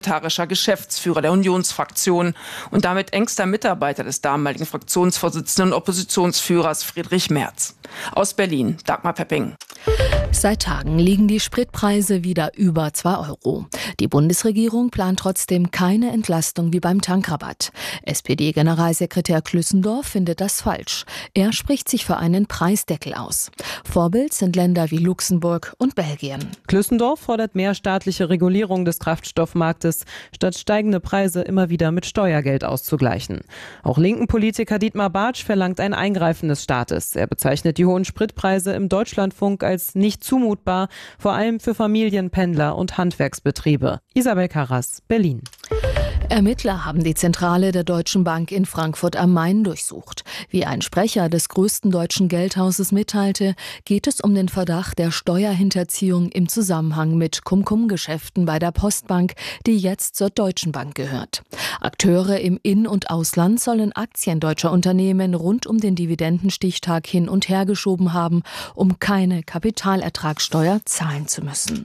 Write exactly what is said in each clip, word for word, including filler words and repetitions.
parlamentarischer Geschäftsführer der Unionsfraktion und damit engster Mitarbeiter des damaligen Fraktionsvorsitzenden und Oppositionsführers Friedrich Merz. Aus Berlin, Dagmar Pepping. Seit Tagen liegen die Spritpreise wieder über zwei Euro. Die Bundesregierung plant trotzdem keine Entlastung wie beim Tankrabatt. S P D-Generalsekretär Klüssendorf findet das falsch. Er spricht sich für einen Preisdeckel aus. Vorbild sind Länder wie Luxemburg und Belgien. Klüssendorf fordert mehr staatliche Regulierung des Kraftstoffmarktes, statt steigende Preise immer wieder mit Steuergeld auszugleichen. Auch linken Politiker Dietmar Bartsch verlangt ein Eingreifen des Staates. Er bezeichnet die hohen Spritpreise im Deutschlandfunk als nicht zumutbar, vor allem für Familien, Pendler und Handwerksbetriebe. Isabel Karras, Berlin. Ermittler haben die Zentrale der Deutschen Bank in Frankfurt am Main durchsucht. Wie ein Sprecher des größten deutschen Geldhauses mitteilte, geht es um den Verdacht der Steuerhinterziehung im Zusammenhang mit Cum-Cum-Geschäften bei der Postbank, die jetzt zur Deutschen Bank gehört. Akteure im In- und Ausland sollen Aktien deutscher Unternehmen rund um den Dividendenstichtag hin und her geschoben haben, um keine Kapitalertragssteuer zahlen zu müssen.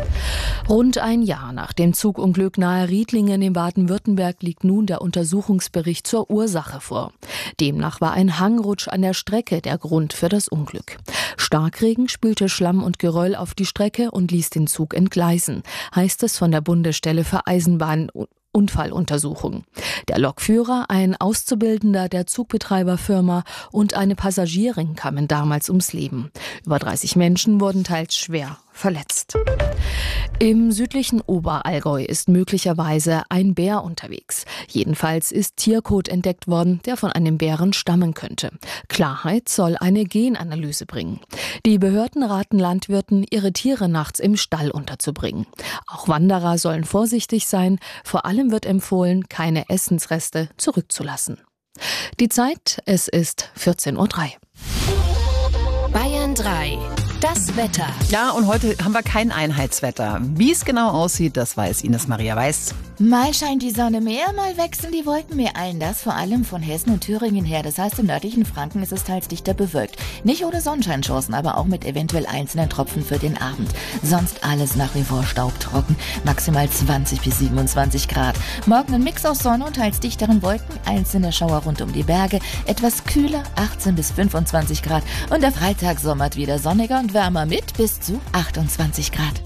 Rund ein Jahr nach dem Zugunglück nahe Riedlingen in Baden-Württemberg liegt nun der Untersuchungsbericht zur Ursache vor. Demnach war ein Hangrutsch an der Strecke der Grund für das Unglück. Starkregen spülte Schlamm und Geröll auf die Strecke und ließ den Zug entgleisen, heißt es von der Bundesstelle für Eisenbahn- Unfalluntersuchung. Der Lokführer, ein Auszubildender der Zugbetreiberfirma und eine Passagierin kamen damals ums Leben. Über dreißig Menschen wurden teils schwer verletzt. Im südlichen Oberallgäu ist möglicherweise ein Bär unterwegs. Jedenfalls ist Tierkot entdeckt worden, der von einem Bären stammen könnte. Klarheit soll eine Genanalyse bringen. Die Behörden raten Landwirten, ihre Tiere nachts im Stall unterzubringen. Auch Wanderer sollen vorsichtig sein. Vor allem wird empfohlen, keine Essensreste zurückzulassen. Die Zeit, es ist vierzehn Uhr drei. Bayern drei. Das Wetter. Ja, und heute haben wir kein Einheitswetter. Wie es genau aussieht, das weiß Ines Maria Weiß. Mal scheint die Sonne mehr, mal wechseln die Wolken mehr. Allen das vor allem von Hessen und Thüringen her. Das heißt, im nördlichen Franken ist es teils dichter bewölkt. Nicht ohne Sonnenscheinchancen, aber auch mit eventuell einzelnen Tropfen für den Abend. Sonst alles nach wie vor staubtrocken. Maximal zwanzig bis siebenundzwanzig Grad. Morgen ein Mix aus Sonne und teils dichteren Wolken. Einzelne Schauer rund um die Berge. Etwas kühler, achtzehn bis fünfundzwanzig Grad. Und der Freitag sommert wieder sonniger und wärmer mit bis zu achtundzwanzig Grad.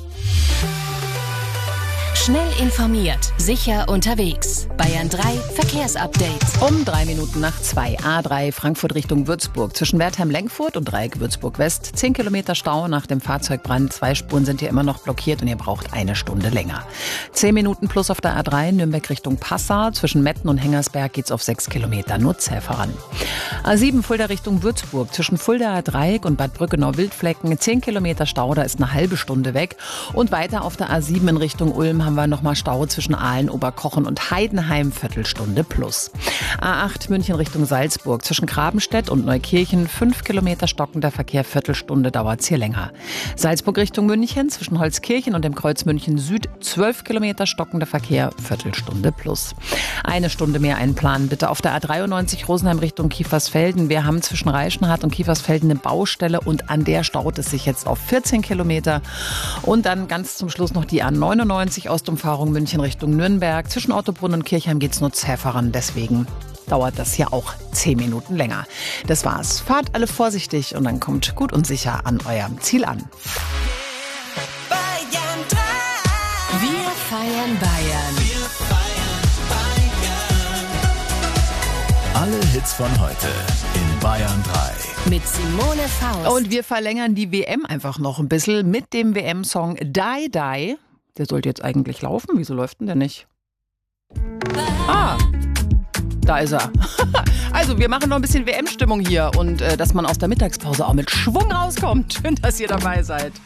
Schnell informiert, sicher unterwegs. Bayern drei Verkehrsupdate. Um drei Minuten nach zwei. A drei Frankfurt Richtung Würzburg. Zwischen Wertheim-Lenkfurt und Dreieck Würzburg-West. Zehn Kilometer Stau nach dem Fahrzeugbrand. Zwei Spuren sind hier immer noch blockiert und ihr braucht eine Stunde länger. Zehn Minuten plus auf der A drei Nürnberg Richtung Passau. Zwischen Metten und Hengersberg geht's auf sechs Kilometer. Nur zäh voran. A sieben Fulda Richtung Würzburg. Zwischen Fuldaer Dreieck und Bad Brückenau-Wildflecken. Zehn Kilometer Stau, da ist eine halbe Stunde weg. Und weiter auf der A sieben in Richtung Ulm haben wir nochmal Stau zwischen Aalen, Oberkochen und Heidenheim, Viertelstunde plus. A acht München Richtung Salzburg, zwischen Grabenstedt und Neukirchen, fünf Kilometer stockender Verkehr, Viertelstunde dauert's hier länger. Salzburg Richtung München, zwischen Holzkirchen und dem Kreuz München Süd, zwölf Kilometer stockender Verkehr, Viertelstunde plus. Eine Stunde mehr einplanen bitte auf der A dreiundneunzig Rosenheim Richtung Kiefersfelden. Wir haben zwischen Reichenhall und Kiefersfelden eine Baustelle und an der staut es sich jetzt auf vierzehn Kilometer. Und dann ganz zum Schluss noch die A neunundneunzig Ostumfahrung München Richtung Nürnberg. Zwischen Ottobrunn und Kirchheim geht's nur zäh voran, deswegen dauert das hier auch zehn Minuten länger. Das war's. Fahrt alle vorsichtig und dann kommt gut und sicher an eurem Ziel an. Bayern drei. Wir feiern Bayern. Wir feiern Bayern. Alle Hits von heute in Bayern drei. Mit Simone Faust. Und wir verlängern die W M einfach noch ein bisschen mit dem W M-Song Die Die. Der sollte jetzt eigentlich laufen. Wieso läuft denn der nicht? Ah, da ist er. Also, wir machen noch ein bisschen W M-Stimmung hier und äh, dass man aus der Mittagspause auch mit Schwung rauskommt. Schön, dass ihr dabei seid.